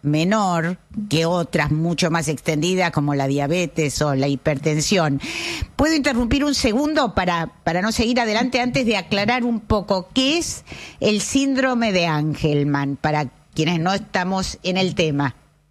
menor que otras mucho más extendidas como la diabetes o la hipertensión. ¿Puedo interrumpir un segundo para no seguir adelante antes de aclarar un poco qué es el síndrome de Angelman para quienes no estamos en el tema?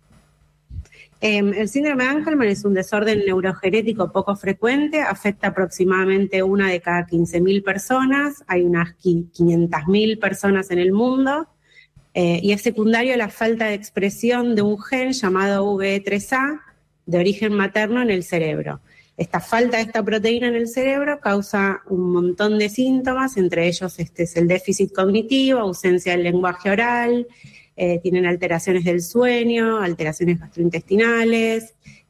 El síndrome de Angelman es un desorden neurogenético poco frecuente, afecta aproximadamente una de cada 15.000 personas, hay unas 500.000 personas en el mundo, y es secundario a la falta de expresión de un gen llamado VE3A de origen materno en el cerebro. Esta falta de esta proteína en el cerebro causa un montón de síntomas, entre ellos es el déficit cognitivo, ausencia del lenguaje oral, tienen alteraciones del sueño, alteraciones gastrointestinales,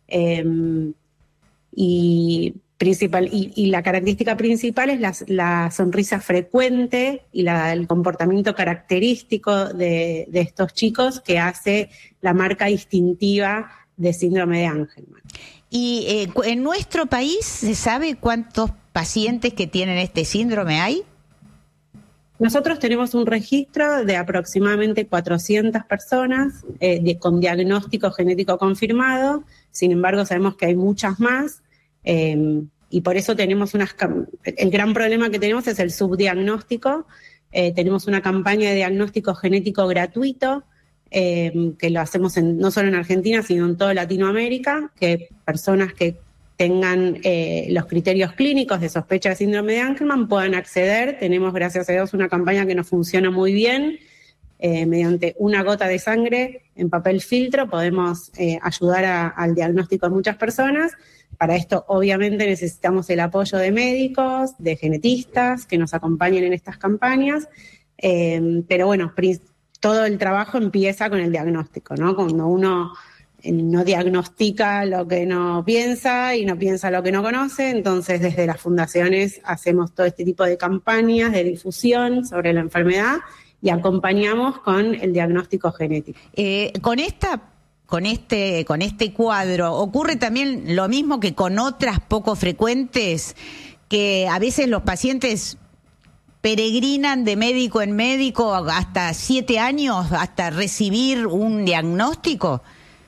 y la característica principal es la sonrisa frecuente y el comportamiento característico de estos chicos que hace la marca distintiva de síndrome de Angelman. ¿Y en nuestro país se sabe cuántos pacientes que tienen este síndrome hay? Nosotros tenemos un registro de aproximadamente 400 personas con diagnóstico genético confirmado, sin embargo sabemos que hay muchas más, y por eso tenemos el gran problema que tenemos es el subdiagnóstico. Tenemos una campaña de diagnóstico genético gratuito, que lo hacemos no solo en Argentina, sino en toda Latinoamérica, que personas que tengan los criterios clínicos de sospecha de síndrome de Angelman puedan acceder. Tenemos, gracias a Dios, una campaña que nos funciona muy bien. Mediante una gota de sangre en papel filtro podemos ayudar al diagnóstico de muchas personas. Para esto, obviamente, necesitamos el apoyo de médicos, de genetistas que nos acompañen en estas campañas. Pero bueno, todo el trabajo empieza con el diagnóstico, ¿no? Cuando uno no diagnostica lo que no piensa y no piensa lo que no conoce, entonces desde las fundaciones hacemos todo este tipo de campañas de difusión sobre la enfermedad y acompañamos con el diagnóstico genético. Con este cuadro, ¿ocurre también lo mismo que con otras poco frecuentes, que a veces los pacientes peregrinan de médico en médico hasta 7 años hasta recibir un diagnóstico?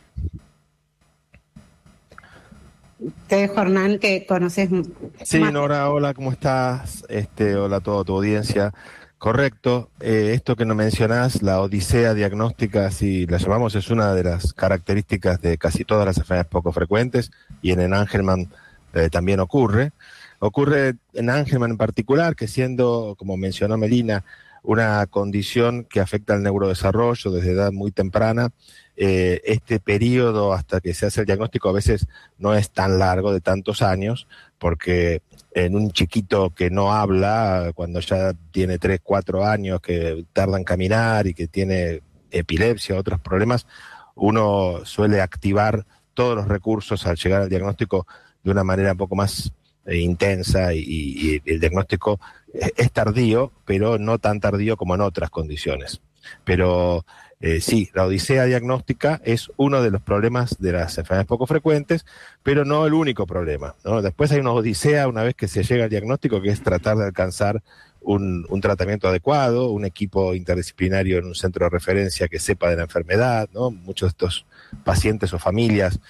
Te dejo, Hernán, que conoces. Sí, Nora, hola, ¿cómo estás? Hola a toda tu audiencia. Correcto, esto que nos mencionás, la odisea diagnóstica, si la llamamos, es una de las características de casi todas las enfermedades poco frecuentes, y en el Angelman también ocurre. Ocurre en Angelman en particular, que siendo, como mencionó Melina, una condición que afecta al neurodesarrollo desde edad muy temprana, este periodo hasta que se hace el diagnóstico a veces no es tan largo, de tantos años, porque en un chiquito que no habla, cuando ya tiene 3, 4 años, que tarda en caminar y que tiene epilepsia o otros problemas, uno suele activar todos los recursos al llegar al diagnóstico de una manera un poco más intensa, y el diagnóstico es tardío, pero no tan tardío como en otras condiciones. Pero sí, la odisea diagnóstica es uno de los problemas de las enfermedades poco frecuentes, pero no el único problema, ¿no? Después hay una odisea una vez que se llega al diagnóstico, que es tratar de alcanzar un tratamiento adecuado, un equipo interdisciplinario en un centro de referencia que sepa de la enfermedad, ¿no? Muchos de estos pacientes o familias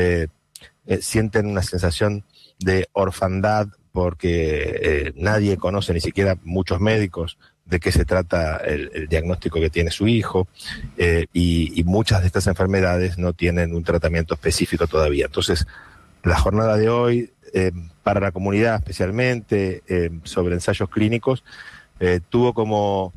sienten una sensación de orfandad porque nadie conoce, ni siquiera muchos médicos, de qué se trata el diagnóstico que tiene su hijo, y muchas de estas enfermedades no tienen un tratamiento específico todavía. Entonces, la jornada de hoy, para la comunidad especialmente, sobre ensayos clínicos, tuvo como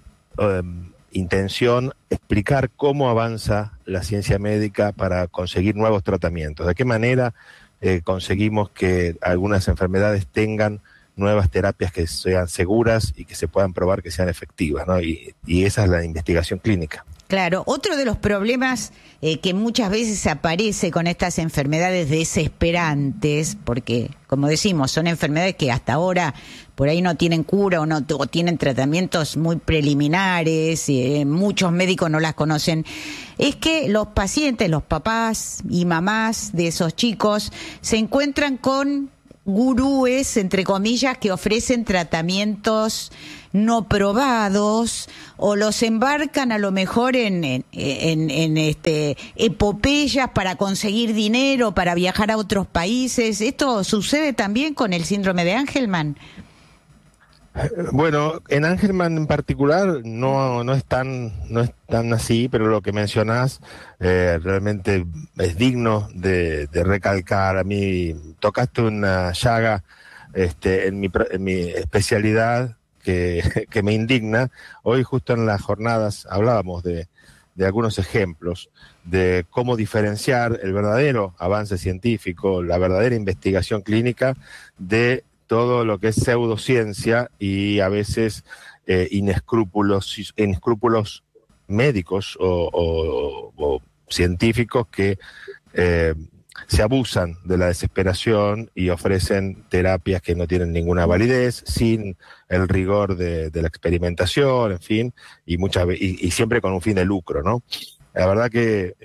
intención explicar cómo avanza la ciencia médica para conseguir nuevos tratamientos, de qué manera conseguimos que algunas enfermedades tengan nuevas terapias que sean seguras y que se puedan probar que sean efectivas, ¿no? Y esa es la investigación clínica. Claro, otro de los problemas que muchas veces aparece con estas enfermedades desesperantes, porque, como decimos, son enfermedades que hasta ahora por ahí no tienen cura o tienen tratamientos muy preliminares, muchos médicos no las conocen, es que los pacientes, los papás y mamás de esos chicos se encuentran con gurúes, entre comillas, que ofrecen tratamientos no probados o los embarcan a lo mejor en epopeyas para conseguir dinero, para viajar a otros países. ¿Esto sucede también con el síndrome de Angelman? Bueno, en Angelman en particular no es tan así, pero lo que mencionás realmente es digno de recalcar. A mí tocaste una llaga en mi especialidad que me indigna. Hoy justo en las jornadas hablábamos de algunos ejemplos de cómo diferenciar el verdadero avance científico, la verdadera investigación clínica de todo lo que es pseudociencia y a veces inescrúpulos médicos o científicos que se abusan de la desesperación y ofrecen terapias que no tienen ninguna validez, sin el rigor de la experimentación, en fin, y siempre con un fin de lucro, ¿no? La verdad que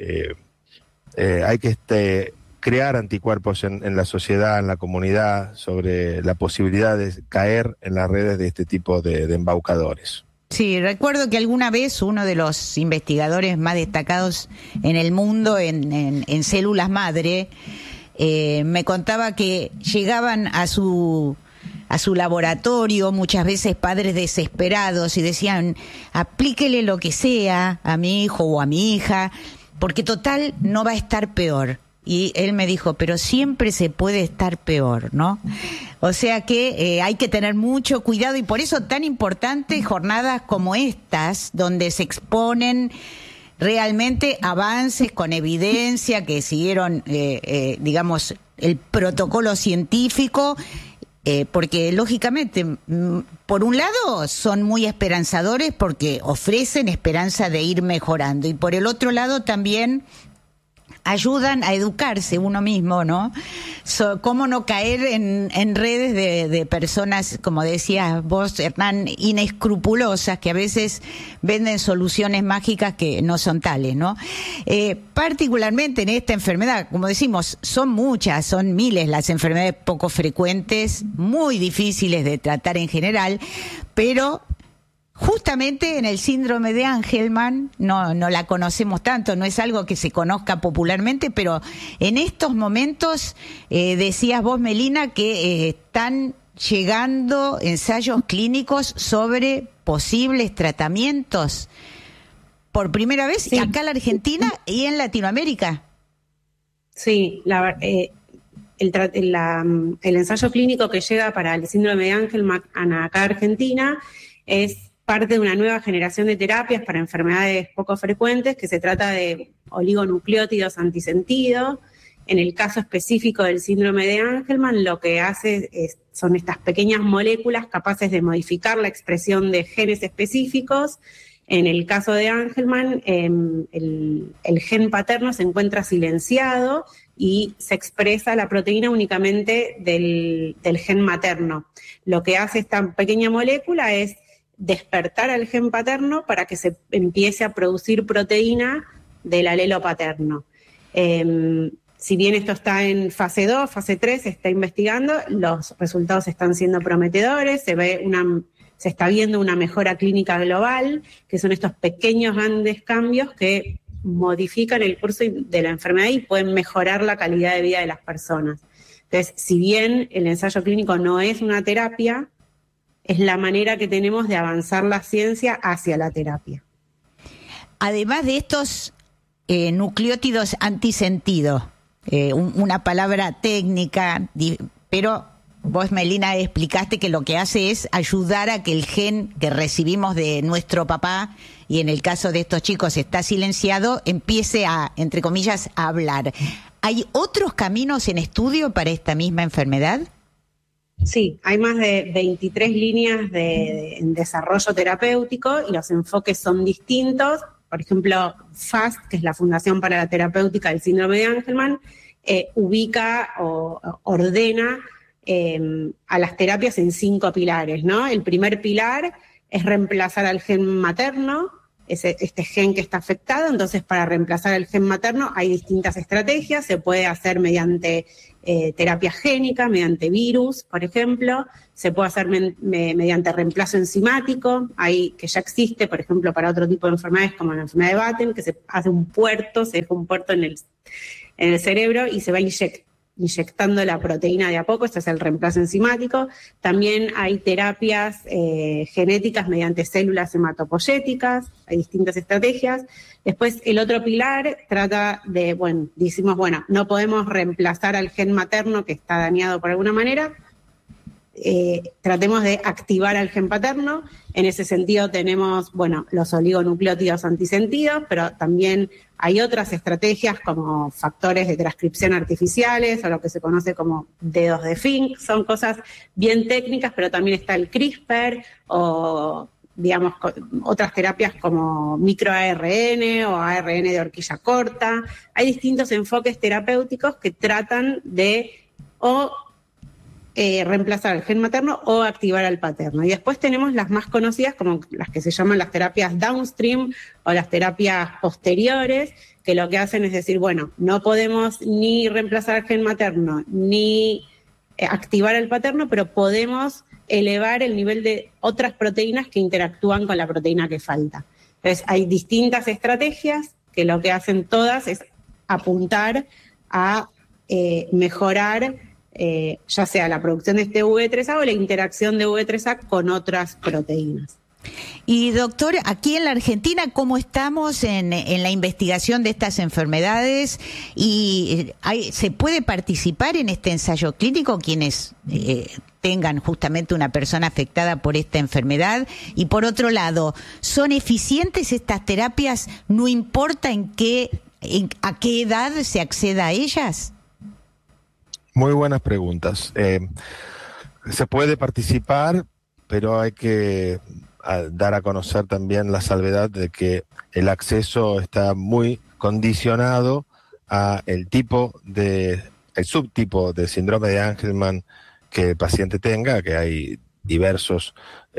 hay que crear anticuerpos en la sociedad, en la comunidad, sobre la posibilidad de caer en las redes de este tipo de embaucadores. Sí, recuerdo que alguna vez uno de los investigadores más destacados en el mundo en células madre me contaba que llegaban a su laboratorio muchas veces padres desesperados y decían, aplíquele lo que sea a mi hijo o a mi hija, porque total no va a estar peor. Y él me dijo, pero siempre se puede estar peor, ¿no? O sea que hay que tener mucho cuidado y por eso tan importante jornadas como estas, donde se exponen realmente avances con evidencia que siguieron, digamos, el protocolo científico, porque lógicamente, por un lado, son muy esperanzadores porque ofrecen esperanza de ir mejorando y por el otro lado también ayudan a educarse uno mismo, ¿no? Cómo no caer en redes de personas, como decías vos, Hernán, inescrupulosas, que a veces venden soluciones mágicas que no son tales, ¿no? Particularmente en esta enfermedad, como decimos, son muchas, son miles las enfermedades poco frecuentes, muy difíciles de tratar en general, pero justamente en el síndrome de Angelman no la conocemos tanto, no es algo que se conozca popularmente, pero en estos momentos, decías vos, Melina, que están llegando ensayos clínicos sobre posibles tratamientos por primera vez, sí, acá en la Argentina y en Latinoamérica. Sí, el ensayo clínico que llega para el síndrome de Angelman acá en Argentina es parte de una nueva generación de terapias para enfermedades poco frecuentes, que se trata de oligonucleótidos antisentido. En el caso específico del síndrome de Angelman, lo que hace son estas pequeñas moléculas capaces de modificar la expresión de genes específicos. En el caso de Angelman, el gen paterno se encuentra silenciado y se expresa la proteína únicamente del gen materno. Lo que hace esta pequeña molécula es despertar al gen paterno para que se empiece a producir proteína del alelo paterno. Si bien esto está en fase 2, fase 3, se está investigando, los resultados están siendo prometedores, se está viendo una mejora clínica global, que son estos pequeños grandes cambios que modifican el curso de la enfermedad y pueden mejorar la calidad de vida de las personas. Entonces, si bien el ensayo clínico no es una terapia, es la manera que tenemos de avanzar la ciencia hacia la terapia. Además de estos nucleótidos antisentido, una palabra técnica, pero vos, Melina, explicaste que lo que hace es ayudar a que el gen que recibimos de nuestro papá, y en el caso de estos chicos está silenciado, empiece a, entre comillas, a hablar. ¿Hay otros caminos en estudio para esta misma enfermedad? Sí, hay más de 23 líneas en desarrollo terapéutico y los enfoques son distintos. Por ejemplo, FAST, que es la Fundación para la Terapéutica del Síndrome de Angelman, ubica o ordena a las terapias en 5 pilares, ¿no? El primer pilar es reemplazar al gen materno, este gen que está afectado. Entonces, para reemplazar el gen materno hay distintas estrategias. Se puede hacer mediante terapia génica, mediante virus, por ejemplo. Se puede hacer mediante reemplazo enzimático, que ya existe, por ejemplo, para otro tipo de enfermedades como la enfermedad de Batten, que se hace se deja un puerto en el cerebro y se va inyectando la proteína de a poco. Este es el reemplazo enzimático. También hay terapias genéticas mediante células hematopoyéticas, hay distintas estrategias. Después el otro pilar trata de, no podemos reemplazar al gen materno que está dañado por alguna manera, tratemos de activar al gen paterno. En ese sentido tenemos, los oligonucleótidos antisentidos, pero también hay otras estrategias como factores de transcripción artificiales o lo que se conoce como dedos de Fink. Son cosas bien técnicas, pero también está el CRISPR o, digamos, otras terapias como microARN o ARN de horquilla corta. Hay distintos enfoques terapéuticos que tratan de reemplazar el gen materno o activar al paterno. Y después tenemos las más conocidas, como las que se llaman las terapias downstream o las terapias posteriores, que lo que hacen es decir, no podemos ni reemplazar el gen materno ni activar al paterno, pero podemos elevar el nivel de otras proteínas que interactúan con la proteína que falta. Entonces, hay distintas estrategias que lo que hacen todas es apuntar a mejorar ya sea la producción de este V3A o la interacción de V3A con otras proteínas. Y doctor, aquí en la Argentina, ¿cómo estamos en la investigación de estas enfermedades? ¿Y se puede participar en este ensayo clínico quienes tengan justamente una persona afectada por esta enfermedad? Y por otro lado, ¿son eficientes estas terapias? ¿No importa a qué edad se acceda a ellas? Muy buenas preguntas. Se puede participar, pero hay que dar a conocer también la salvedad de que el acceso está muy condicionado a el subtipo de síndrome de Angelman que el paciente tenga, que hay diversos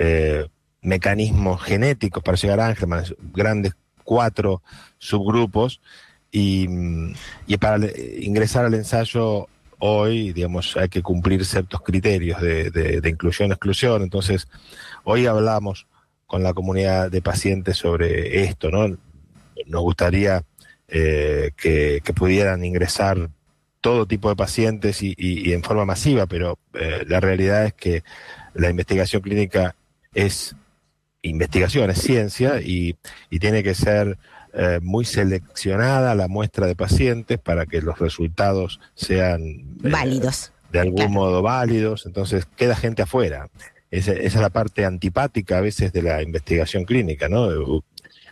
mecanismos genéticos para llegar a Angelman, grandes 4 subgrupos, y para ingresar al ensayo hoy, digamos, hay que cumplir ciertos criterios de inclusión-exclusión. Entonces, hoy hablamos con la comunidad de pacientes sobre esto, ¿no? Nos gustaría que pudieran ingresar todo tipo de pacientes y en forma masiva, pero la realidad es que la investigación clínica es investigación, es ciencia, y tiene que ser muy seleccionada la muestra de pacientes para que los resultados sean válidos, de algún modo válidos. Entonces queda gente afuera. Esa es la parte antipática a veces de la investigación clínica, ¿no?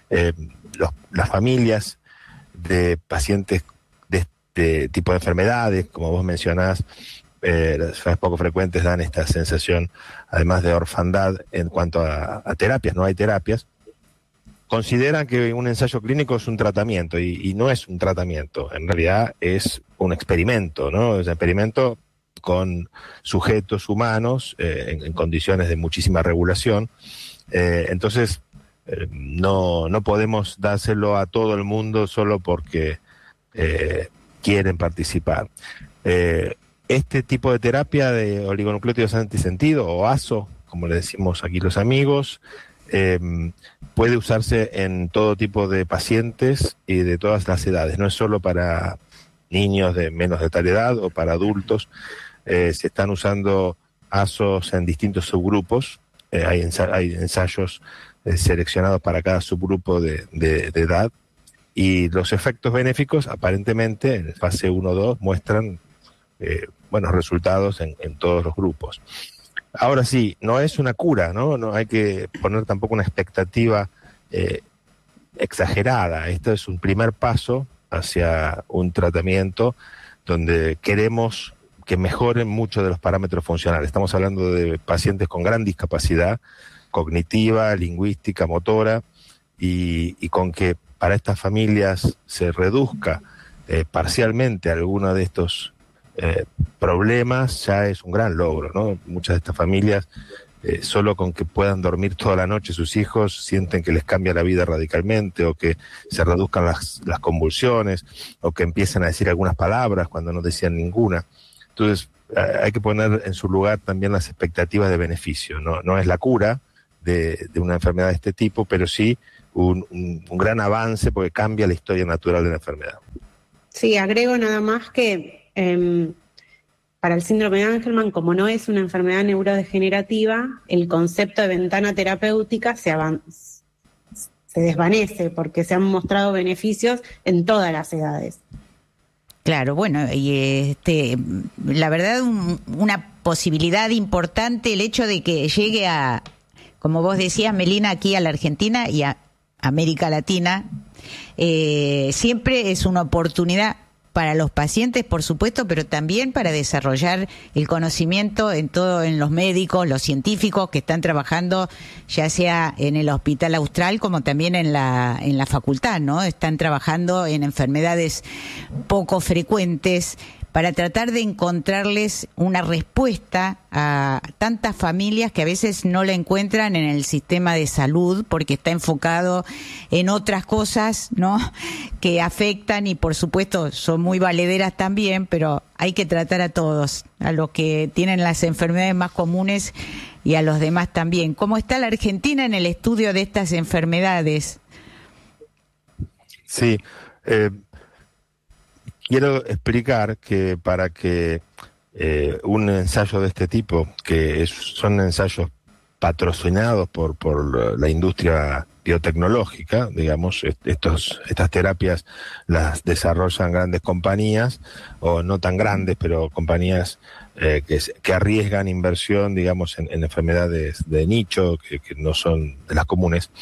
Las familias de pacientes de este tipo de enfermedades, como vos mencionás, las enfermedades poco frecuentes dan esta sensación, además de orfandad en cuanto a terapias. No hay terapias. Consideran que un ensayo clínico es un tratamiento, y no es un tratamiento, en realidad es un experimento, ¿no? Es un experimento con sujetos humanos en condiciones de muchísima regulación. Entonces, no podemos dárselo a todo el mundo solo porque quieren participar. Este tipo de terapia de oligonucleótidos antisentido, o ASO, como le decimos aquí los amigos, puede usarse en todo tipo de pacientes y de todas las edades. No es solo para niños de menos de tal edad o para adultos. Se están usando ASOs en distintos subgrupos. Hay ensayos seleccionados para cada subgrupo de edad, y los efectos benéficos aparentemente en fase 1-2 muestran buenos resultados en todos los grupos. Ahora sí, no es una cura, ¿no? No hay que poner tampoco una expectativa exagerada. Esto es un primer paso hacia un tratamiento donde queremos que mejoren muchos de los parámetros funcionales. Estamos hablando de pacientes con gran discapacidad cognitiva, lingüística, motora, y con que para estas familias se reduzca parcialmente alguno de estos problemas, ya es un gran logro, ¿no? Muchas de estas familias solo con que puedan dormir toda la noche sus hijos sienten que les cambia la vida radicalmente, o que se reduzcan las convulsiones, o que empiezan a decir algunas palabras cuando no decían ninguna. Entonces hay que poner en su lugar también las expectativas de beneficio. No es la cura de una enfermedad de este tipo, pero sí un gran avance, porque cambia la historia natural de la enfermedad. Sí, agrego nada más que para el síndrome de Angelman, como no es una enfermedad neurodegenerativa, el concepto de ventana terapéutica se desvanece, porque se han mostrado beneficios en todas las edades. Claro, bueno, y la verdad una posibilidad importante el hecho de que llegue a, como vos decías, Melina, aquí a la Argentina y a América Latina, siempre es una oportunidad para los pacientes, por supuesto, pero también para desarrollar el conocimiento en los médicos, los científicos que están trabajando, ya sea en el Hospital Austral como también en la facultad, ¿no? Están trabajando en enfermedades poco frecuentes para tratar de encontrarles una respuesta a tantas familias que a veces no la encuentran en el sistema de salud porque está enfocado en otras cosas, ¿no?, que afectan y por supuesto son muy valederas también, pero hay que tratar a todos, a los que tienen las enfermedades más comunes y a los demás también. ¿Cómo está la Argentina en el estudio de estas enfermedades? Sí, quiero explicar que para que un ensayo de este tipo, que son ensayos patrocinados por la industria biotecnológica, digamos, estas terapias las desarrollan grandes compañías, o no tan grandes, pero compañías que arriesgan inversión, digamos, en enfermedades de nicho, que no son de las comunes.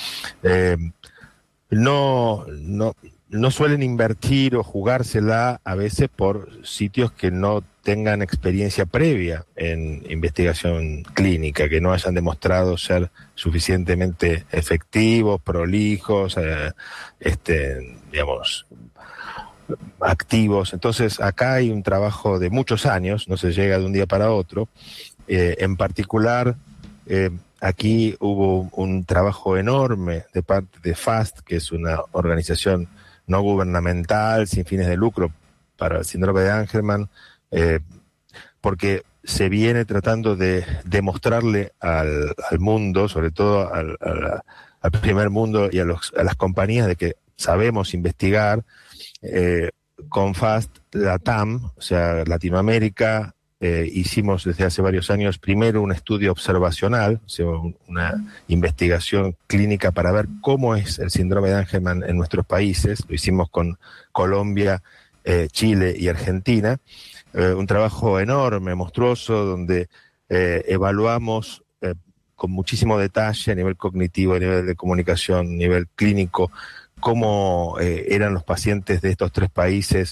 No suelen invertir o jugársela a veces por sitios que no tengan experiencia previa en investigación clínica, que no hayan demostrado ser suficientemente efectivos, prolijos, digamos, activos. Entonces acá hay un trabajo de muchos años, no se llega de un día para otro. En particular, aquí hubo un trabajo enorme de parte de FAST, que es una organización no gubernamental, sin fines de lucro, para el síndrome de Angelman, porque se viene tratando de demostrarle al mundo, sobre todo al primer mundo y a las compañías, de que sabemos investigar. Con FAST, LATAM, o sea, Latinoamérica, hicimos desde hace varios años primero un estudio observacional, o sea, una investigación clínica para ver cómo es el síndrome de Angelman en nuestros países. Lo hicimos con Colombia, Chile y Argentina. Un trabajo enorme, monstruoso, donde evaluamos con muchísimo detalle a nivel cognitivo, a nivel de comunicación, a nivel clínico, cómo eran los pacientes de estos tres países,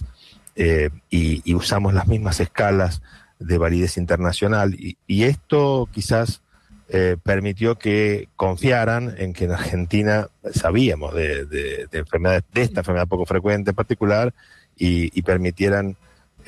y usamos las mismas escalas de validez internacional, y esto quizás permitió que confiaran en que en Argentina sabíamos de enfermedades, de esta enfermedad poco frecuente en particular, y permitieran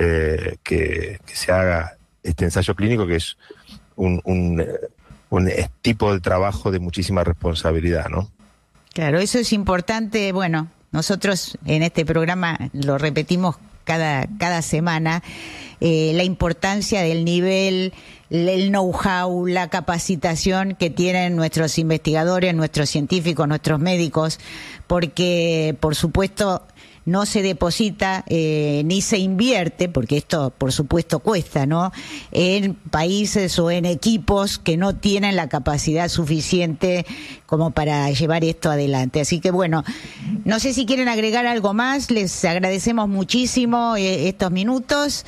que se haga este ensayo clínico, que es un tipo de trabajo de muchísima responsabilidad, ¿no? Claro, eso es importante. Bueno, nosotros en este programa lo repetimos cada semana, la importancia del nivel, el know-how, la capacitación que tienen nuestros investigadores, nuestros científicos, nuestros médicos, porque por supuesto no se deposita ni se invierte, porque esto por supuesto cuesta, ¿no?, en países o en equipos que no tienen la capacidad suficiente como para llevar esto adelante. Así que bueno, no sé si quieren agregar algo más. Les agradecemos muchísimo estos minutos,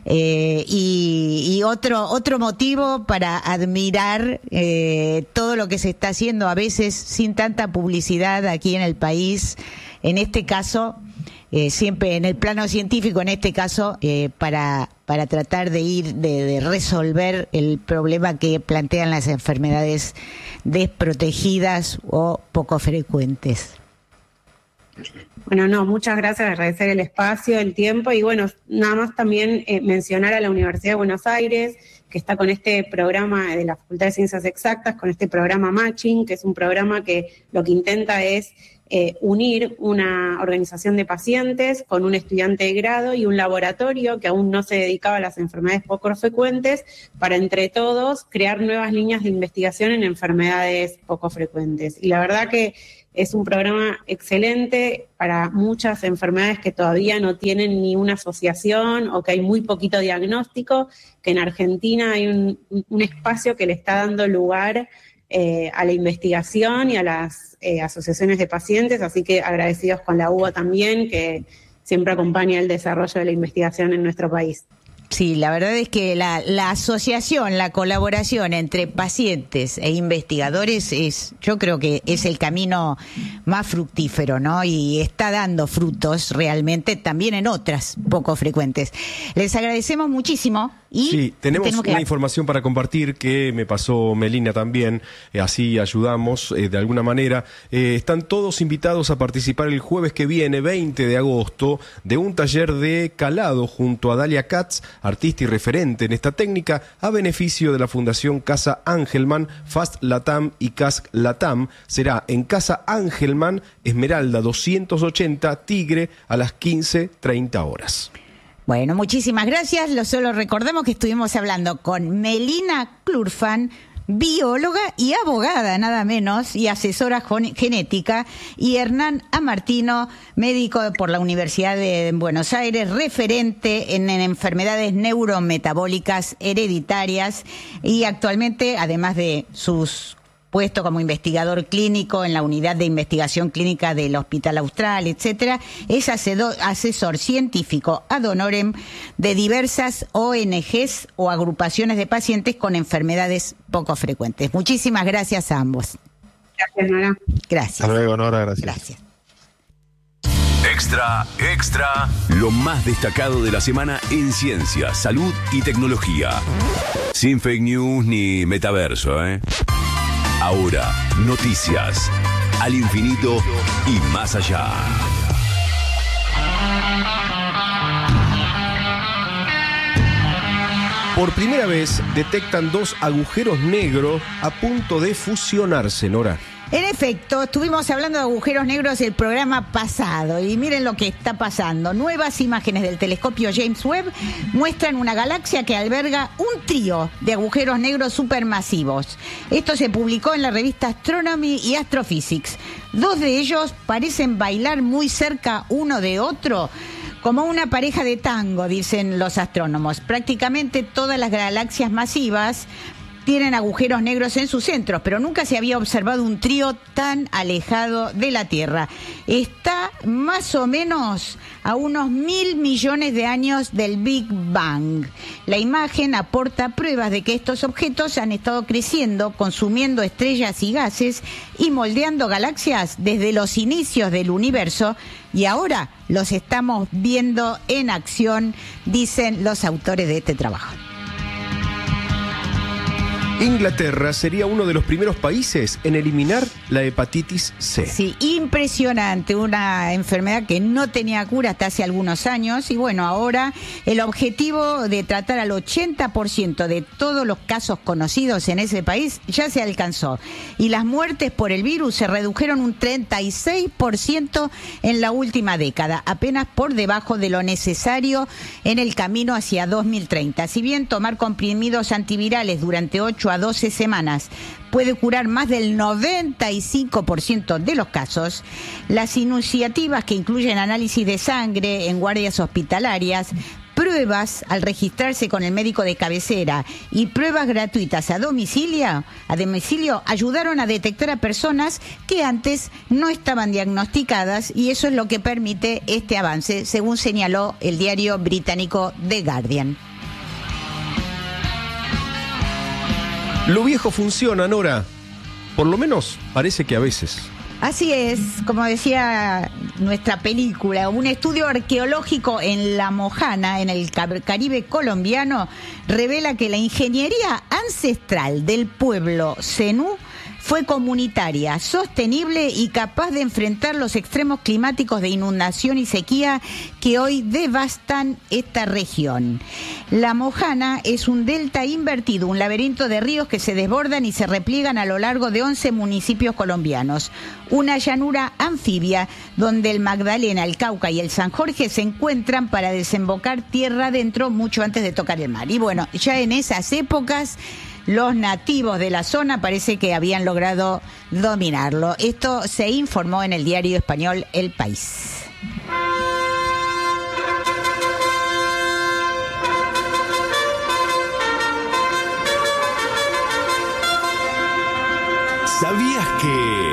y otro motivo para admirar todo lo que se está haciendo, a veces sin tanta publicidad aquí en el país, en este caso siempre en el plano científico, en este caso para tratar de resolver el problema que plantean las enfermedades desprotegidas o poco frecuentes. Bueno, no, muchas gracias, agradecer el espacio, el tiempo y bueno, nada más también mencionar a la Universidad de Buenos Aires, que está con este programa de la Facultad de Ciencias Exactas, con este programa Matching, que es un programa que lo que intenta es unir una organización de pacientes con un estudiante de grado y un laboratorio que aún no se dedicaba a las enfermedades poco frecuentes, para entre todos crear nuevas líneas de investigación en enfermedades poco frecuentes. Y la verdad que es un programa excelente para muchas enfermedades que todavía no tienen ni una asociación o que hay muy poquito diagnóstico, que en Argentina hay un espacio que le está dando lugar a la investigación y a las asociaciones de pacientes, así que agradecidos con la UBA también, que siempre acompaña el desarrollo de la investigación en nuestro país. Sí, la verdad es que la asociación, la colaboración entre pacientes e investigadores yo creo que es el camino más fructífero, ¿no? Y está dando frutos realmente también en otras poco frecuentes. Les agradecemos muchísimo. Y sí, tenemos una información para compartir que me pasó Melina también, así ayudamos de alguna manera. Están todos invitados a participar el jueves que viene, 20 de agosto, de un taller de calado junto a Dalia Katz, artista y referente en esta técnica, a beneficio de la Fundación Casa Angelman, Fast Latam y Cask Latam. Será en Casa Angelman, Esmeralda 280, Tigre, a las 15:30 horas. Bueno, muchísimas gracias. Solo recordamos que estuvimos hablando con Melina Klurfan, bióloga y abogada, nada menos, y asesora genética, y Hernán Amartino, médico por la Universidad de Buenos Aires, referente en enfermedades neurometabólicas hereditarias, y actualmente, además de sus puesto como investigador clínico en la unidad de investigación clínica del Hospital Austral, etcétera, es asesor científico ad honorem de diversas ONGs o agrupaciones de pacientes con enfermedades poco frecuentes. Muchísimas gracias a ambos. Gracias, Nora. Gracias. Hasta luego, Nora. Gracias. Extra, extra. Lo más destacado de la semana en ciencia, salud y tecnología. Sin fake news ni metaverso, ¿eh? Ahora, noticias al infinito y más allá. Por primera vez detectan 2 agujeros negros a punto de fusionarse, Nora. En efecto, estuvimos hablando de agujeros negros el programa pasado y miren lo que está pasando. Nuevas imágenes del telescopio James Webb muestran una galaxia que alberga un trío de agujeros negros supermasivos. Esto se publicó en la revista Astronomy y Astrophysics. 2 de ellos parecen bailar muy cerca uno de otro, como una pareja de tango, dicen los astrónomos. Prácticamente todas las galaxias masivas tienen agujeros negros en sus centros, pero nunca se había observado un trío tan alejado de la Tierra. Está más o menos a unos 1.000 millones de años del Big Bang. La imagen aporta pruebas de que estos objetos han estado creciendo, consumiendo estrellas y gases y moldeando galaxias desde los inicios del universo, y ahora los estamos viendo en acción, dicen los autores de este trabajo. Inglaterra sería uno de los primeros países en eliminar la hepatitis C. Sí, impresionante, una enfermedad que no tenía cura hasta hace algunos años, y bueno, ahora el objetivo de tratar al 80% de todos los casos conocidos en ese país ya se alcanzó, y las muertes por el virus se redujeron un 36% en la última década, apenas por debajo de lo necesario en el camino hacia 2030. Si bien tomar comprimidos antivirales durante 8 a 12 semanas puede curar más del 95% de los casos, las iniciativas que incluyen análisis de sangre en guardias hospitalarias, pruebas al registrarse con el médico de cabecera y pruebas gratuitas a domicilio ayudaron a detectar a personas que antes no estaban diagnosticadas, y eso es lo que permite este avance, según señaló el diario británico The Guardian. Lo viejo funciona, Nora. Por lo menos parece que a veces. Así es, como decía nuestra película, un estudio arqueológico en La Mojana, en el Caribe colombiano, revela que la ingeniería ancestral del pueblo zenú fue comunitaria, sostenible y capaz de enfrentar los extremos climáticos de inundación y sequía que hoy devastan esta región. La Mojana es un delta invertido, un laberinto de ríos que se desbordan y se repliegan a lo largo de 11 municipios colombianos. Una llanura anfibia donde el Magdalena, el Cauca y el San Jorge se encuentran para desembocar tierra adentro mucho antes de tocar el mar. Y bueno, ya en esas épocas los nativos de la zona parece que habían logrado dominarlo. Esto se informó en el diario español El País. ¿Sabías que...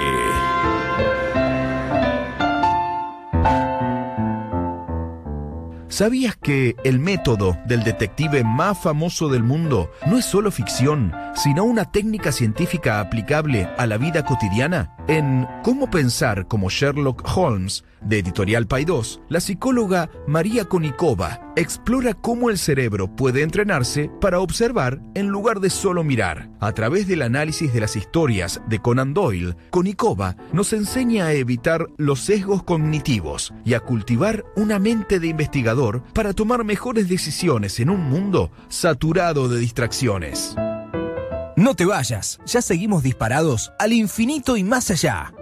¿Sabías que el método del detective más famoso del mundo no es solo ficción, sino una técnica científica aplicable a la vida cotidiana? En Cómo pensar como Sherlock Holmes, de Editorial Paidós, la psicóloga María Koníkova explora cómo el cerebro puede entrenarse para observar en lugar de solo mirar. A través del análisis de las historias de Conan Doyle, Koníkova nos enseña a evitar los sesgos cognitivos y a cultivar una mente de investigador para tomar mejores decisiones en un mundo saturado de distracciones. No te vayas, ya seguimos disparados al infinito y más allá.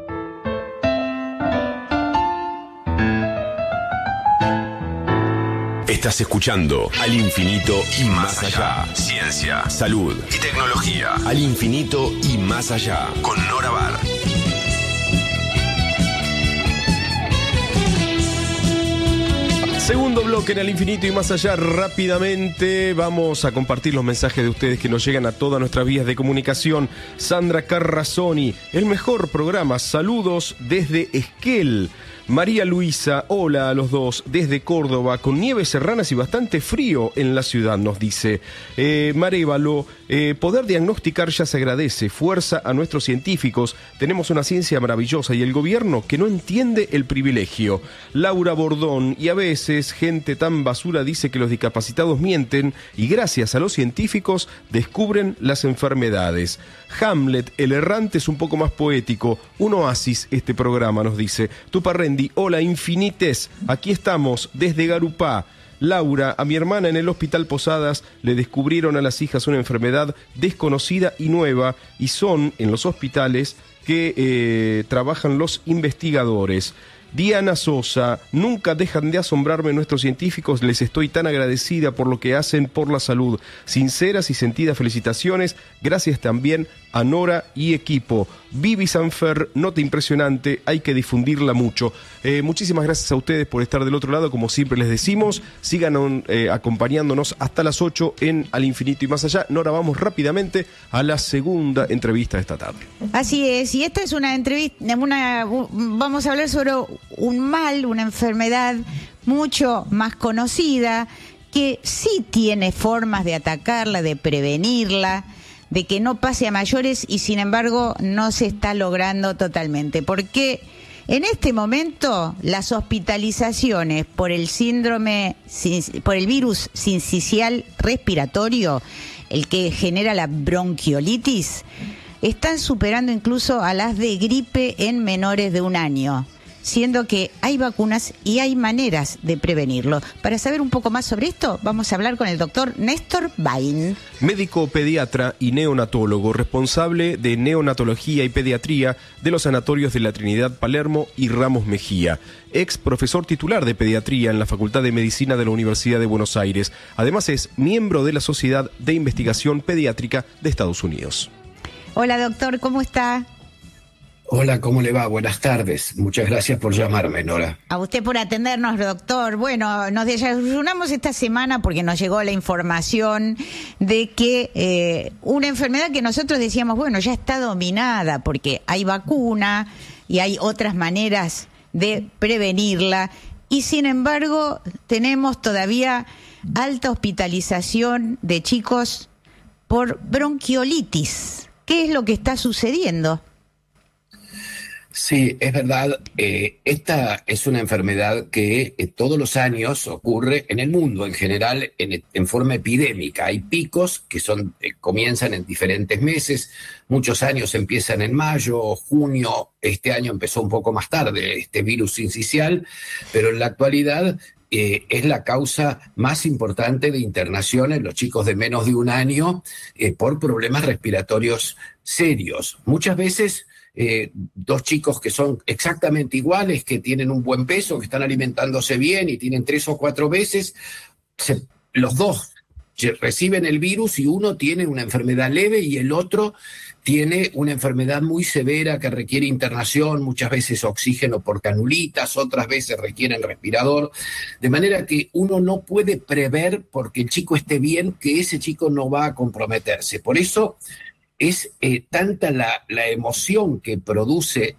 Estás escuchando Al Infinito y Más Allá. Ciencia, salud y tecnología. Al Infinito y Más Allá. Con Nora Bar. Segundo bloque en Al Infinito y Más Allá. Rápidamente vamos a compartir los mensajes de ustedes que nos llegan a todas nuestras vías de comunicación. Sandra Carrazzoni, el mejor programa. Saludos desde Esquel. María Luisa, hola a los dos, desde Córdoba, con nieves serranas y bastante frío en la ciudad, nos dice. Marévalo, poder diagnosticar ya se agradece, fuerza a nuestros científicos, tenemos una ciencia maravillosa y el gobierno que no entiende el privilegio. Laura Bordón, y a veces gente tan basura dice que los discapacitados mienten y gracias a los científicos descubren las enfermedades. Hamlet, el errante es un poco más poético, un oasis este programa, nos dice. Tuparrendi, hola infinites, aquí estamos desde Garupá. Laura, a mi hermana en el Hospital Posadas le descubrieron a las hijas una enfermedad desconocida y nueva y son en los hospitales que trabajan los investigadores. Diana Sosa, nunca dejan de asombrarme nuestros científicos, les estoy tan agradecida por lo que hacen por la salud. Sinceras y sentidas felicitaciones, gracias también a Nora y equipo. Vivi Sanfer, nota impresionante, hay que difundirla mucho. Muchísimas gracias a ustedes por estar del otro lado, como siempre les decimos, sigan acompañándonos hasta las 8 en Al Infinito y Más Allá. Nora, vamos rápidamente a la segunda entrevista de esta tarde. Así es, y esta es una entrevista, vamos a hablar sobre un mal, una enfermedad mucho más conocida, que sí tiene formas de atacarla, de prevenirla, de que no pase a mayores y sin embargo no se está logrando totalmente. Porque en este momento las hospitalizaciones por el virus sincicial respiratorio, el que genera la bronquiolitis, están superando incluso a las de gripe en menores de 1 año. Siendo que hay vacunas y hay maneras de prevenirlo. Para saber un poco más sobre esto, vamos a hablar con el doctor Néstor Bain. Médico pediatra y neonatólogo, responsable de neonatología y pediatría de los sanatorios de la Trinidad Palermo y Ramos Mejía. Ex profesor titular de pediatría en la Facultad de Medicina de la Universidad de Buenos Aires. Además es miembro de la Sociedad de Investigación Pediátrica de Estados Unidos. Hola doctor, ¿cómo está? Hola, ¿cómo le va? Buenas tardes. Muchas gracias por llamarme, Nora. A usted por atendernos, doctor. Bueno, nos desayunamos esta semana porque nos llegó la información de que una enfermedad que nosotros decíamos, bueno, ya está dominada porque hay vacuna y hay otras maneras de prevenirla. Y sin embargo, tenemos todavía alta hospitalización de chicos por bronquiolitis. ¿Qué es lo que está sucediendo? Sí, es verdad. Esta es una enfermedad que todos los años ocurre en el mundo, en general, en forma epidémica. Hay picos que comienzan en diferentes meses. Muchos años empiezan en mayo, junio. Este año empezó un poco más tarde, este virus sincicial, pero en la actualidad es la causa más importante de internación en los chicos de menos de un año por problemas respiratorios serios. Muchas veces dos chicos que son exactamente iguales, que tienen un buen peso, que están alimentándose bien y tienen 3 o 4 veces, los dos reciben el virus y uno tiene una enfermedad leve y el otro tiene una enfermedad muy severa que requiere internación, muchas veces oxígeno por canulitas, otras veces requieren respirador, de manera que uno no puede prever, porque el chico esté bien, que ese chico no va a comprometerse. Por eso es tanta la emoción que produce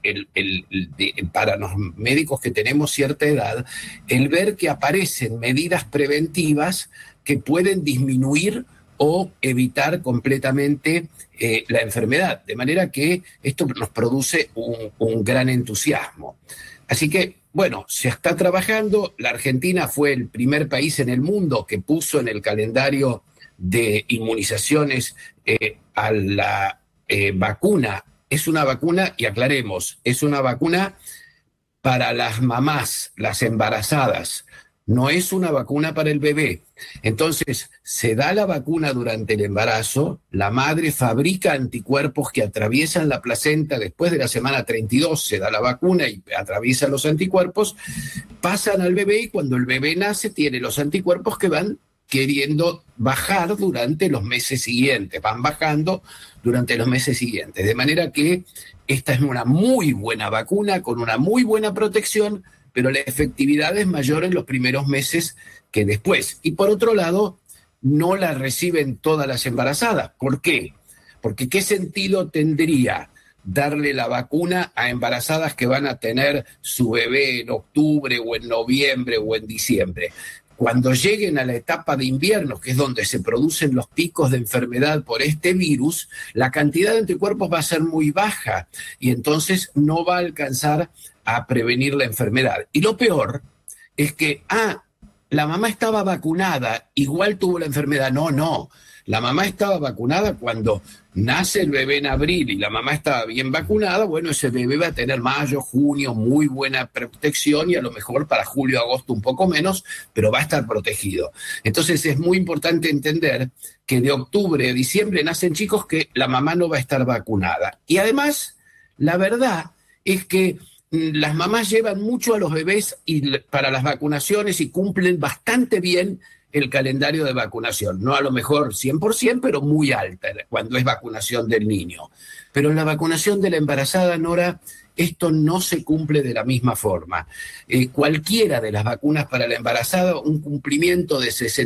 para los médicos que tenemos cierta edad, el ver que aparecen medidas preventivas que pueden disminuir o evitar completamente la enfermedad. De manera que esto nos produce un gran entusiasmo. Así que, bueno, se está trabajando. La Argentina fue el primer país en el mundo que puso en el calendario de inmunizaciones a la vacuna. Es una vacuna, y aclaremos, es una vacuna para las mamás, las embarazadas. No es una vacuna para el bebé. Entonces, se da la vacuna durante el embarazo, la madre fabrica anticuerpos que atraviesan la placenta después de la semana 32, se da la vacuna y atraviesan los anticuerpos, pasan al bebé y cuando el bebé nace tiene los anticuerpos que van queriendo bajar durante los meses siguientes, van bajando durante los meses siguientes. De manera que esta es una muy buena vacuna con una muy buena protección, pero la efectividad es mayor en los primeros meses que después. Y por otro lado, no la reciben todas las embarazadas. ¿Por qué? Porque ¿qué sentido tendría darle la vacuna a embarazadas que van a tener su bebé en octubre o en noviembre o en diciembre? Cuando lleguen a la etapa de invierno, que es donde se producen los picos de enfermedad por este virus, la cantidad de anticuerpos va a ser muy baja y entonces no va a alcanzar a prevenir la enfermedad. Y lo peor es que, la mamá estaba vacunada, igual tuvo la enfermedad. No. La mamá estaba vacunada cuando nace el bebé en abril y la mamá estaba bien vacunada. Bueno, ese bebé va a tener mayo, junio, muy buena protección y a lo mejor para julio, agosto un poco menos, pero va a estar protegido. Entonces es muy importante entender que de octubre a diciembre nacen chicos que la mamá no va a estar vacunada. Y además, la verdad es que las mamás llevan mucho a los bebés para las vacunaciones y cumplen bastante bien el calendario de vacunación. No a lo mejor 100%, pero muy alta cuando es vacunación del niño. Pero en la vacunación de la embarazada, Nora, esto no se cumple de la misma forma. Cualquiera de las vacunas para la embarazada, un cumplimiento de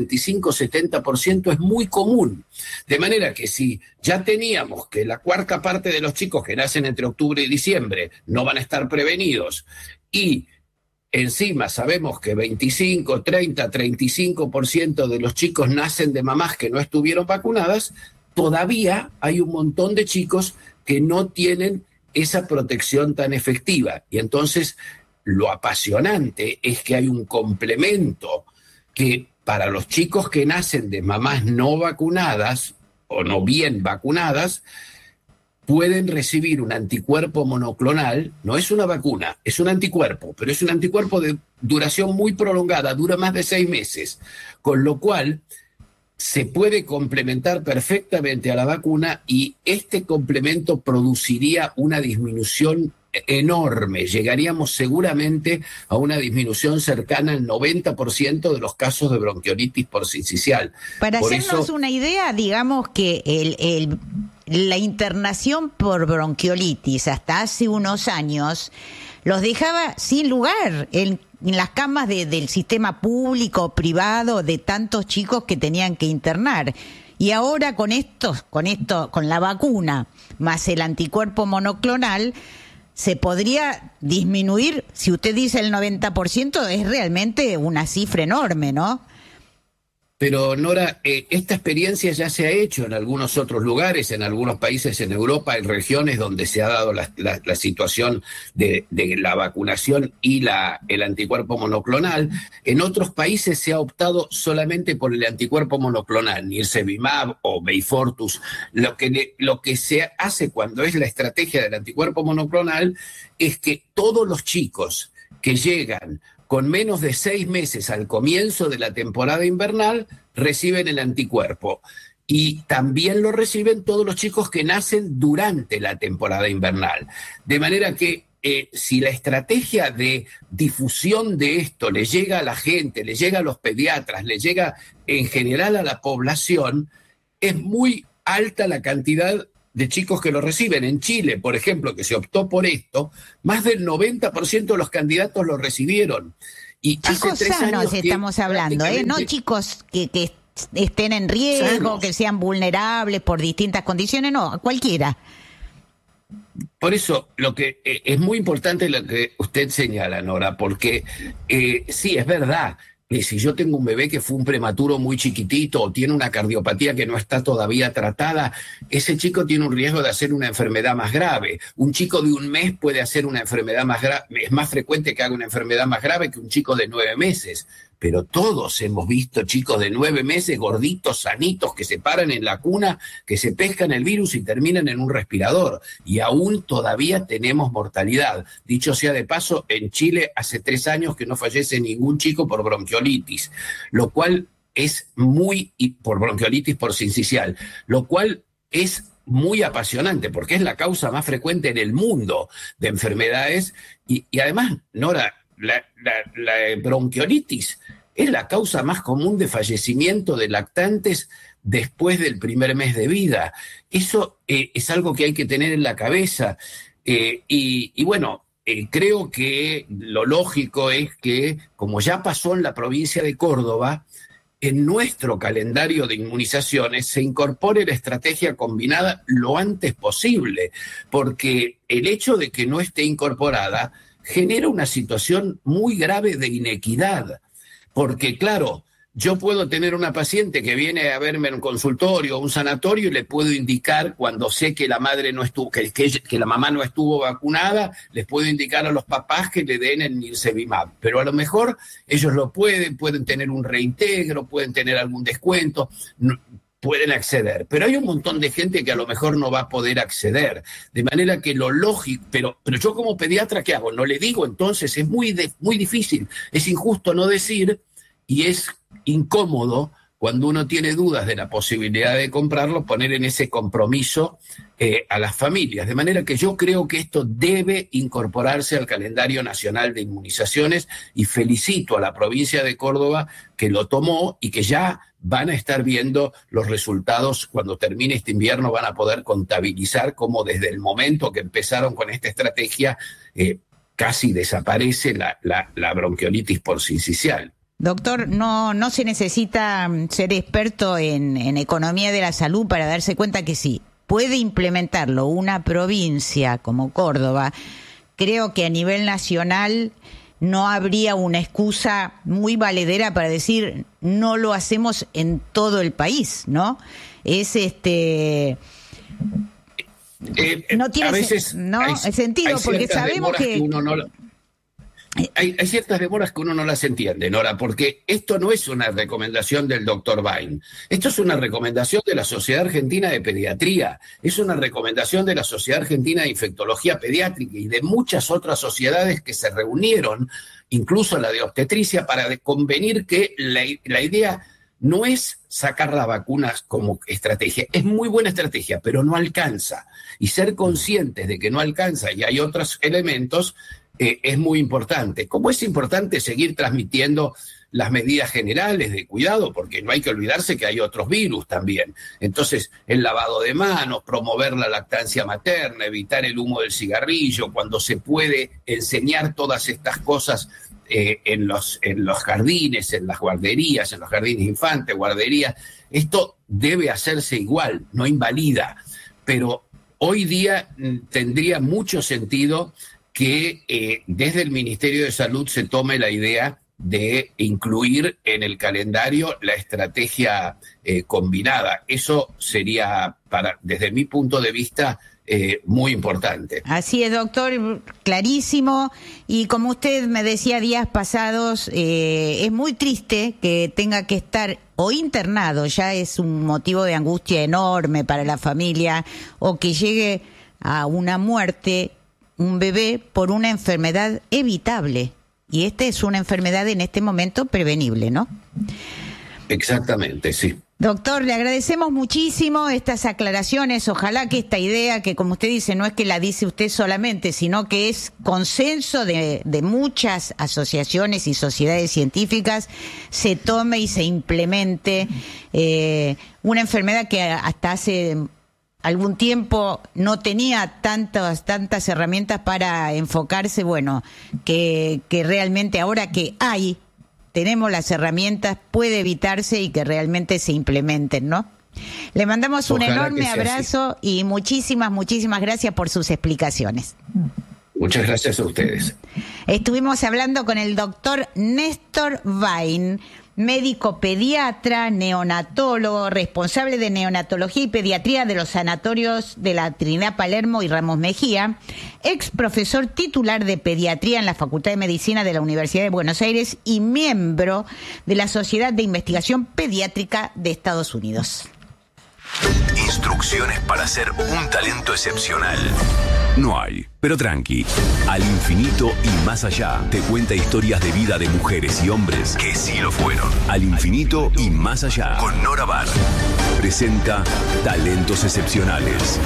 65-70% es muy común. De manera que si ya teníamos que la cuarta parte de los chicos que nacen entre octubre y diciembre no van a estar prevenidos y encima sabemos que 25, 30, 35% de los chicos nacen de mamás que no estuvieron vacunadas, todavía hay un montón de chicos que no tienen esa protección tan efectiva. Y entonces lo apasionante es que hay un complemento que para los chicos que nacen de mamás no vacunadas o no bien vacunadas, pueden recibir un anticuerpo monoclonal. No es una vacuna, es un anticuerpo, pero es un anticuerpo de duración muy prolongada, dura más de 6 meses, con lo cual se puede complementar perfectamente a la vacuna y este complemento produciría una disminución enorme. Llegaríamos seguramente a una disminución cercana al 90% de los casos de bronquiolitis por sincicial. Para hacernos una idea, digamos que la internación por bronquiolitis hasta hace unos años los dejaba sin lugar en las camas del sistema público o privado de tantos chicos que tenían que internar. Y ahora con la vacuna más el anticuerpo monoclonal, se podría disminuir. Si usted dice el 90%, es realmente una cifra enorme, ¿no? Pero Nora, esta experiencia ya se ha hecho en algunos otros lugares, en algunos países en Europa, en regiones donde se ha dado la situación de la vacunación y el anticuerpo monoclonal. En otros países se ha optado solamente por el anticuerpo monoclonal, Nirsevimab o Beyfortus. Lo que se hace cuando es la estrategia del anticuerpo monoclonal es que todos los chicos que llegan con menos de 6 meses al comienzo de la temporada invernal, reciben el anticuerpo. Y también lo reciben todos los chicos que nacen durante la temporada invernal. De manera que si la estrategia de difusión de esto le llega a la gente, le llega a los pediatras, le llega en general a la población, es muy alta la cantidad de chicos que lo reciben. En Chile, por ejemplo, que se optó por esto, más del 90% de los candidatos lo recibieron. Y chicos hace 3 sanos años estamos hablando, no chicos que estén en riesgo, sanos, que sean vulnerables por distintas condiciones, no, cualquiera. Por eso, lo que es muy importante lo que usted señala, Nora, porque sí, es verdad. Si yo tengo un bebé que fue un prematuro muy chiquitito o tiene una cardiopatía que no está todavía tratada, ese chico tiene un riesgo de hacer una enfermedad más grave. Un chico de 1 mes puede hacer una enfermedad más grave, es más frecuente que haga una enfermedad más grave que un chico de 9 meses. Pero todos hemos visto chicos de 9 meses, gorditos, sanitos, que se paran en la cuna, que se pescan el virus y terminan en un respirador. Y aún todavía tenemos mortalidad. Dicho sea de paso, en Chile hace 3 años que no fallece ningún chico por bronquiolitis, lo cual es por bronquiolitis por sincicial, lo cual es muy apasionante porque es la causa más frecuente en el mundo de enfermedades. Y además, Nora, la bronquiolitis es la causa más común de fallecimiento de lactantes después del primer mes de vida. Eso es algo que hay que tener en la cabeza. Y bueno, creo que lo lógico es que, como ya pasó en la provincia de Córdoba, en nuestro calendario de inmunizaciones se incorpore la estrategia combinada lo antes posible, porque el hecho de que no esté incorporada genera una situación muy grave de inequidad, porque claro, yo puedo tener una paciente que viene a verme en un consultorio o un sanatorio y le puedo indicar, cuando sé que la madre no estuvo, que la mamá no estuvo vacunada, les puedo indicar a los papás que le den el Nirsevimab, pero a lo mejor ellos lo pueden tener un reintegro, pueden tener algún descuento, pueden acceder, pero hay un montón de gente que a lo mejor no va a poder acceder, de manera que lo lógico, pero yo como pediatra, ¿qué hago? No le digo, entonces es muy difícil, es injusto no decir, y es incómodo cuando uno tiene dudas de la posibilidad de comprarlo, poner en ese compromiso a las familias, de manera que yo creo que esto debe incorporarse al calendario nacional de inmunizaciones, y felicito a la provincia de Córdoba que lo tomó y que ya van a estar viendo los resultados cuando termine este invierno. Van a poder contabilizar cómo desde el momento que empezaron con esta estrategia casi desaparece la bronquiolitis por sincicial. Doctor, no se necesita ser experto en economía de la salud para darse cuenta que sí, puede implementarlo una provincia como Córdoba. Creo que a nivel nacional no habría una excusa muy valedera para decir no lo hacemos en todo el país, ¿no? No tiene sentido, porque sabemos que hay ciertas demoras que uno no las entiende, Nora, porque esto no es una recomendación del doctor Bain. Esto es una recomendación de la Sociedad Argentina de Pediatría, es una recomendación de la Sociedad Argentina de Infectología Pediátrica y de muchas otras sociedades que se reunieron, incluso la de obstetricia, para convenir que la idea no es sacar las vacunas como estrategia. Es muy buena estrategia, pero no alcanza. Y ser conscientes de que no alcanza y hay otros elementos es muy importante. Como es importante seguir transmitiendo las medidas generales de cuidado, porque no hay que olvidarse que hay otros virus también. Entonces, el lavado de manos, promover la lactancia materna, evitar el humo del cigarrillo, cuando se puede enseñar todas estas cosas en los jardines, en las guarderías, en los jardines infantes, guarderías. Esto debe hacerse igual, no invalida. Pero hoy día tendría mucho sentido que desde el Ministerio de Salud se tome la idea de incluir en el calendario la estrategia combinada. Eso sería, desde mi punto de vista, muy importante. Así es, doctor, clarísimo. Y como usted me decía días pasados, es muy triste que tenga que estar o internado, ya es un motivo de angustia enorme para la familia, o que llegue a una muerte un bebé por una enfermedad evitable. Y esta es una enfermedad en este momento prevenible, ¿no? Exactamente, sí. Doctor, le agradecemos muchísimo estas aclaraciones. Ojalá que esta idea, que como usted dice, no es que la dice usted solamente, sino que es consenso de muchas asociaciones y sociedades científicas, se tome y se implemente. Una enfermedad que hasta hace algún tiempo no tenía tantas herramientas para enfocarse, bueno, que realmente ahora que tenemos las herramientas, puede evitarse y que realmente se implementen, ¿no? Le mandamos un enorme abrazo y muchísimas gracias por sus explicaciones. Muchas gracias a ustedes. Estuvimos hablando con el doctor Néstor Vain, médico pediatra, neonatólogo, responsable de neonatología y pediatría de los sanatorios de la Trinidad Palermo y Ramos Mejía, ex profesor titular de pediatría en la Facultad de Medicina de la Universidad de Buenos Aires y miembro de la Sociedad de Investigación Pediátrica de Estados Unidos. Instrucciones para ser un talento excepcional. No hay, pero tranqui. Al infinito y más allá te cuenta historias de vida de mujeres y hombres que sí lo fueron. Al infinito y más allá con Nora Bar. Presenta Talentos Excepcionales.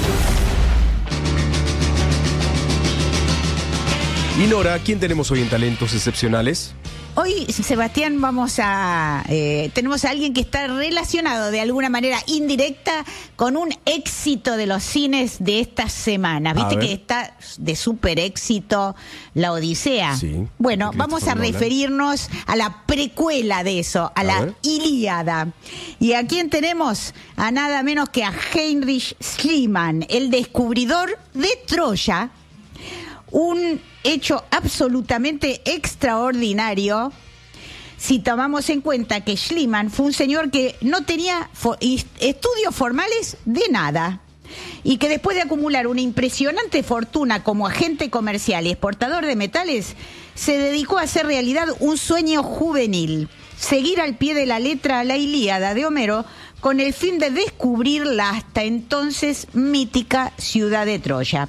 Y Nora, ¿quién tenemos hoy en Talentos Excepcionales? Hoy, Sebastián, tenemos a alguien que está relacionado de alguna manera indirecta con un éxito de los cines de esta semana. Viste que está de súper éxito La Odisea. Sí, bueno, vamos a referirnos a la precuela de eso, a la Ilíada. ¿Y a quién tenemos? A nada menos que a Heinrich Schliemann, el descubridor de Troya. Un hecho absolutamente extraordinario si tomamos en cuenta que Schliemann fue un señor que no tenía estudios formales de nada y que después de acumular una impresionante fortuna como agente comercial y exportador de metales, se dedicó a hacer realidad un sueño juvenil, seguir al pie de la letra la Ilíada de Homero con el fin de descubrir la hasta entonces mítica ciudad de Troya.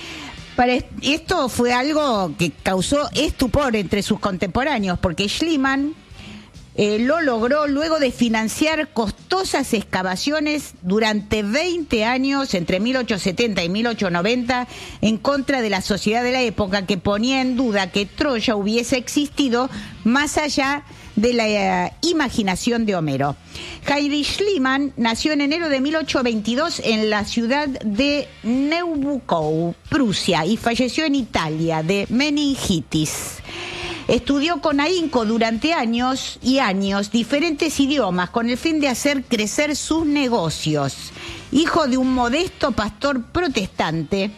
Esto fue algo que causó estupor entre sus contemporáneos, porque Schliemann lo logró luego de financiar costosas excavaciones durante 20 años, entre 1870 y 1890, en contra de la sociedad de la época, que ponía en duda que Troya hubiese existido más allá de la imaginación de Homero. Heinrich Schliemann nació en enero de 1822 en la ciudad de Neubuchow, Prusia, y falleció en Italia de meningitis. Estudió con ahínco durante años y años diferentes idiomas con el fin de hacer crecer sus negocios. Hijo de un modesto pastor protestante,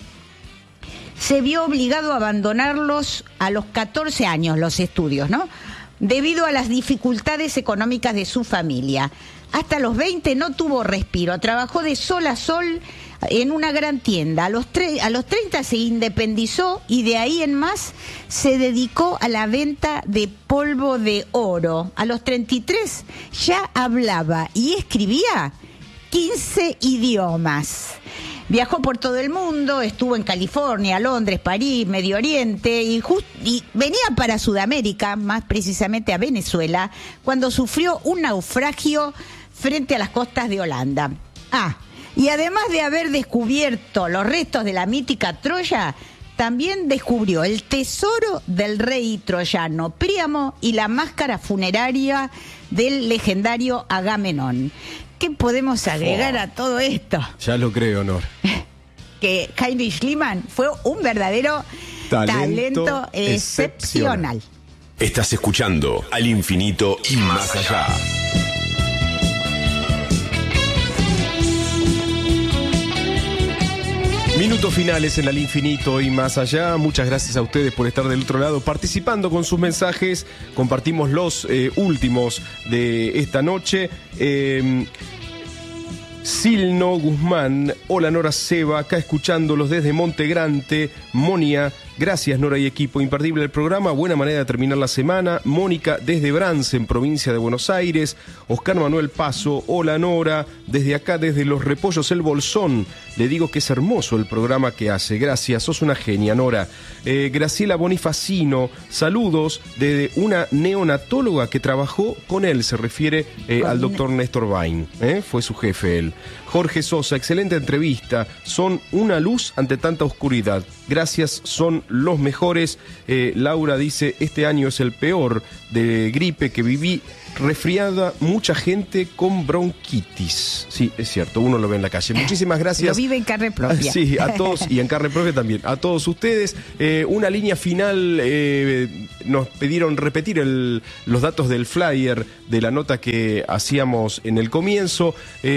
se vio obligado a abandonarlos a los 14 años, los estudios, ¿no?, debido a las dificultades económicas de su familia. Hasta los 20 no tuvo respiro, trabajó de sol a sol en una gran tienda. A los 30 se independizó y de ahí en más se dedicó a la venta de polvo de oro. A los 33 ya hablaba y escribía 15 idiomas. Viajó por todo el mundo, estuvo en California, Londres, París, Medio Oriente y venía para Sudamérica, más precisamente a Venezuela, cuando sufrió un naufragio frente a las costas de Holanda. Y además de haber descubierto los restos de la mítica Troya, también descubrió el tesoro del rey troyano Príamo y la máscara funeraria del legendario Agamenón. ¿Qué podemos agregar a todo esto? Ya lo creo, Nor. Que Heinrich Schliemann fue un verdadero talento excepcional. Estás escuchando Al Infinito y Más Allá. Minutos finales en Al Infinito y Más Allá. Muchas gracias a ustedes por estar del otro lado participando con sus mensajes. Compartimos los últimos de esta noche. Silno Guzmán, hola Nora Seba, acá escuchándolos desde Montegrande. Monia, gracias Nora y equipo, imperdible el programa, buena manera de terminar la semana. Mónica desde Bransen, provincia de Buenos Aires. Oscar Manuel Paso, hola Nora, desde acá, desde Los Repollos El Bolsón, le digo que es hermoso el programa que hace, gracias, sos una genia Nora. Graciela Bonifacino, saludos desde una neonatóloga que trabajó con él, se refiere al doctor Néstor Bain, fue su jefe él. Jorge Sosa, excelente entrevista, son una luz ante tanta oscuridad, gracias, son los mejores. Laura dice, este año es el peor de gripe que viví, resfriada, mucha gente con bronquitis. Sí, es cierto, uno lo ve en la calle. Muchísimas gracias. Lo vive en carne propia. Sí, a todos, y en carne propia también, a todos ustedes. Una línea final, nos pidieron repetir los datos del flyer de la nota que hacíamos en el comienzo.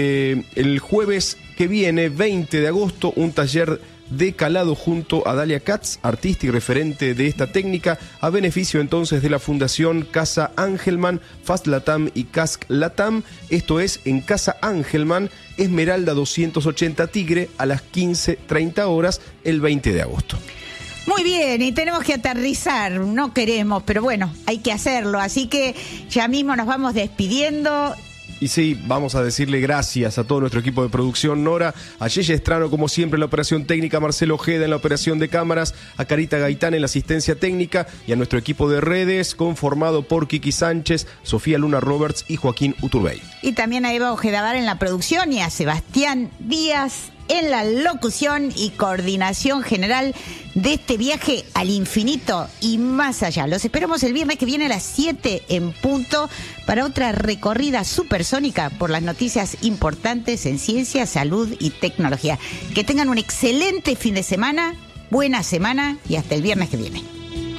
El jueves que viene, 20 de agosto, un taller de calado junto a Dalia Katz, artista y referente de esta técnica, a beneficio entonces de la Fundación Casa Angelman, Fast Latam y Cask Latam. Esto es en Casa Angelman, Esmeralda 280 Tigre, a las 15:30 horas, el 20 de agosto. Muy bien, y tenemos que aterrizar, no queremos, pero bueno, hay que hacerlo, así que ya mismo nos vamos despidiendo. Y sí, vamos a decirle gracias a todo nuestro equipo de producción, Nora, a Yeye Estrano, como siempre, en la operación técnica, Marcelo Ojeda en la operación de cámaras, a Carita Gaitán en la asistencia técnica y a nuestro equipo de redes, conformado por Kiki Sánchez, Sofía Luna Roberts y Joaquín Uturbey. Y también a Eva Ojedavar en la producción y a Sebastián Díaz en la locución y coordinación general de este viaje al infinito y más allá. Los esperamos el viernes que viene a las 7 en punto para otra recorrida supersónica por las noticias importantes en ciencia, salud y tecnología. Que tengan un excelente fin de semana, buena semana y hasta el viernes que viene.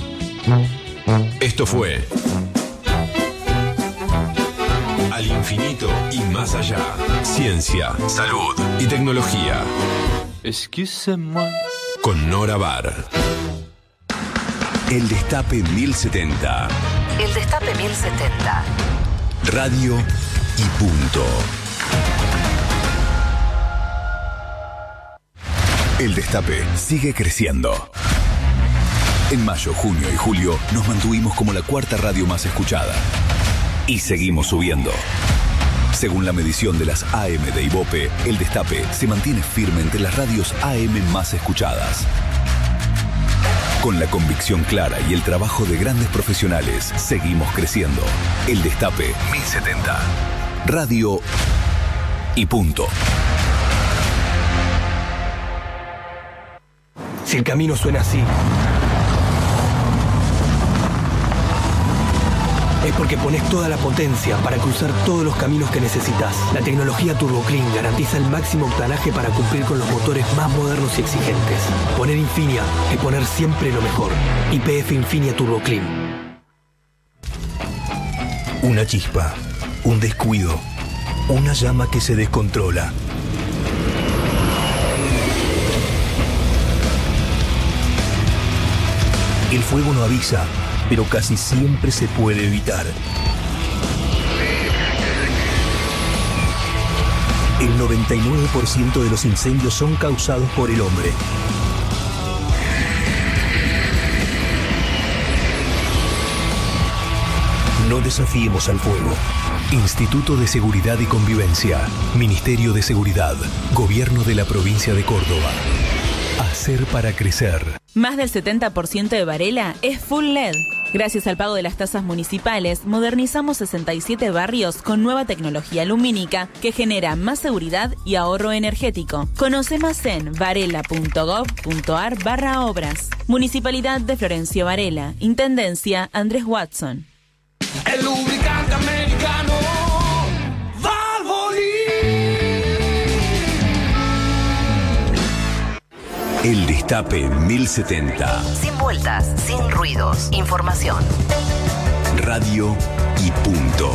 Esto fue Al Infinito y Más Allá. Ciencia, salud y tecnología. Excusez-moi. Con Nora Bar. El Destape 1070. El Destape 1070. Radio y punto. El Destape sigue creciendo. En mayo, junio y julio nos mantuvimos como la cuarta radio más escuchada. Y seguimos subiendo. Según la medición de las AM de Ibope, El Destape se mantiene firme entre las radios AM más escuchadas. Con la convicción clara y el trabajo de grandes profesionales, seguimos creciendo. El Destape 1070. Radio y punto. Si el camino suena así, es porque pones toda la potencia para cruzar todos los caminos que necesitas. La tecnología Turbo Clean garantiza el máximo octanaje para cumplir con los motores más modernos y exigentes. Poner Infinia es poner siempre lo mejor. YPF Infinia Turbo Clean. Una chispa, un descuido, una llama que se descontrola. El fuego no avisa, pero casi siempre se puede evitar. El 99% de los incendios son causados por el hombre. No desafiemos al fuego. Instituto de Seguridad y Convivencia, Ministerio de Seguridad, Gobierno de la Provincia de Córdoba. Hacer para crecer. Más del 70% de Varela es full LED. Gracias al pago de las tasas municipales, modernizamos 67 barrios con nueva tecnología lumínica que genera más seguridad y ahorro energético. Conoce más en varela.gov.ar/obras. Municipalidad de Florencio Varela. Intendencia Andrés Watson. El lubricante americano Valvoline. El Destape 1070. Sin vueltas, sin ruidos. Información. Radio y punto.